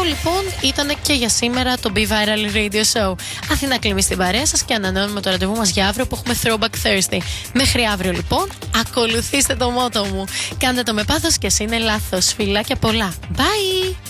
Αυτό λοιπόν ήταν και για σήμερα το Be Viral Radio Show. Αθηνά Κλίμη στην παρέα σας και ανανεώνουμε το ραντεβού μας για αύριο που έχουμε Throwback Thursday. Μέχρι αύριο λοιπόν, ακολουθήστε το μότο μου. Κάντε το με πάθος και εσύ είναι λάθος. Φιλάκια πολλά. Bye!